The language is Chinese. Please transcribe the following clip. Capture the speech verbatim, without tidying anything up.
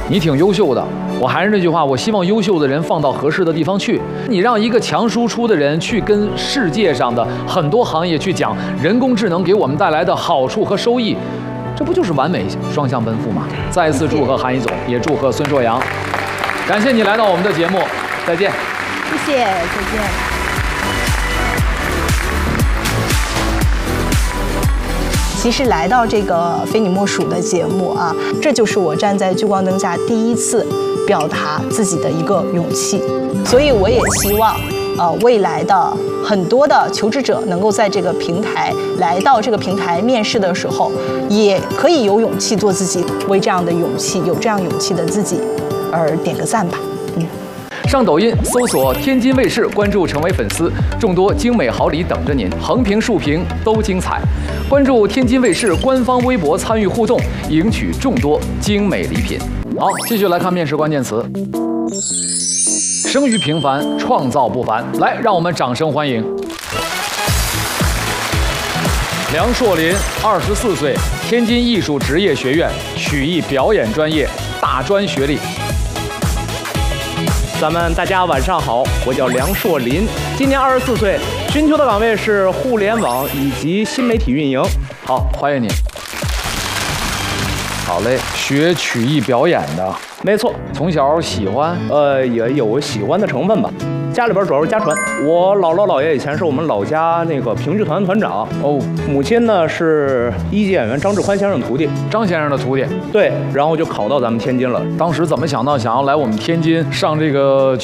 你挺优秀的。我还是那句话，我希望优秀的人放到合适的地方去。你让一个强输出的人去跟世界上的很多行业去讲人工智能给我们带来的好处和收益，这不就是完美双向奔赴吗？再一次祝贺韩一总，也祝贺孙硕阳，感谢你来到我们的节目，再见。 谢谢，再见。其实来到这个非你莫属的节目啊，这就是我站在聚光灯下第一次表达自己的一个勇气。所以我也希望，呃，未来的很多的求职者能够在这个平台来到这个平台面试的时候，也可以有勇气做自己，为这样的勇气、有这样勇气的自己而点个赞吧。嗯。 上抖音搜索天津卫视，关注成为粉丝，众多精美好礼等着您，横屏竖屏都精彩。关注天津卫视官方微博参与互动，赢取众多精美礼品。好，继续来看面试关键词。生于平凡，创造不凡。来，让我们掌声欢迎梁硕林，二十四岁，天津艺术职业学院曲艺表演专业大专学历。 咱们大家晚上好，我叫梁硕林，今年二十四岁，寻求的岗位是互联网以及新媒体运营。 好，欢迎你。好嘞，学曲艺表演的， 没错， 从小喜欢， 呃，也有喜欢的成分吧。家里边主要是家传，我姥姥姥爷以前是我们老家那个评剧团团长哦， 母亲呢是一级演员张志宽先生的徒弟， 张先生的徒弟， 对，然后就考到咱们天津了。 当时怎么想到想要来我们天津上这个